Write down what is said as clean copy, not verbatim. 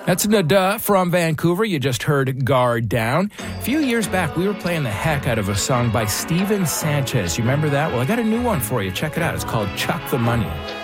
That's Nada from Vancouver. You just heard Guard Down. A few years back, we were playing the heck out of a song by Steven Sanchez. You remember that? Well, I got a new one for you. Check it out. It's called Chuck the Money.